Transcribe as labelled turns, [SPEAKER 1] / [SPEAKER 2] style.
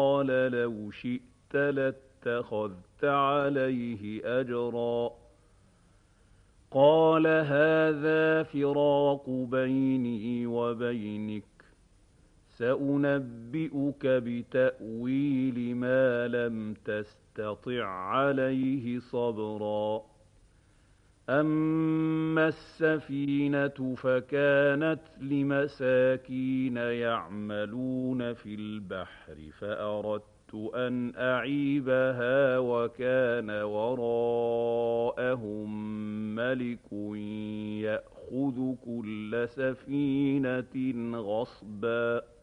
[SPEAKER 1] قال لو شئت لاتخذت عليه أجرا قال هذا فراق بيني وبينك سأنبئك بتأويل ما لم تستطع عليه صبرا أما السفينة فكانت لمساكين يعملون في البحر فأردت أن أعيبها وكان وراءهم ملك يأخذ كل سفينة غصبا